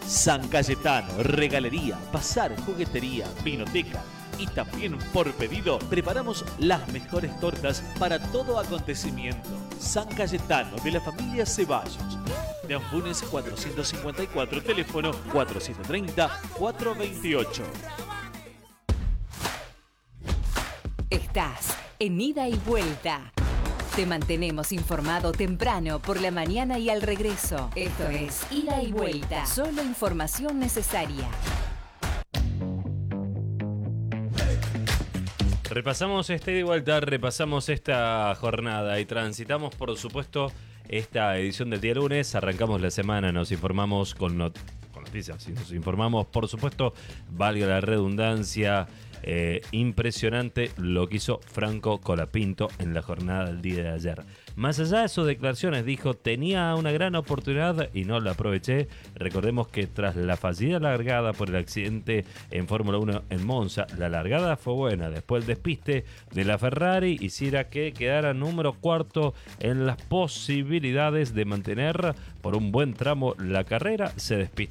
San Cayetano, regalería, bazar, juguetería, vinoteca y también por pedido preparamos las mejores tortas para todo acontecimiento. San Cayetano de la familia Ceballos. De Anfunes 454, teléfono 430-428. Estás en Ida y Vuelta. Te mantenemos informado temprano por la mañana y al regreso. Esto es Ida y Vuelta. Solo información necesaria. Repasamos ida y vuelta, repasamos esta jornada y transitamos, por supuesto, esta edición del día lunes. Arrancamos la semana, nos informamos con noticias, nos informamos, por supuesto, valga la redundancia. Impresionante lo que hizo Franco Colapinto en la jornada del día de ayer. Más allá de sus declaraciones, dijo: tenía una gran oportunidad y no la aproveché. Recordemos que tras la fallida largada por el accidente en Fórmula 1 en Monza, la largada fue buena. Después el despiste de la Ferrari hiciera que quedara número cuarto en las posibilidades de mantener por un buen tramo la carrera. Se despistó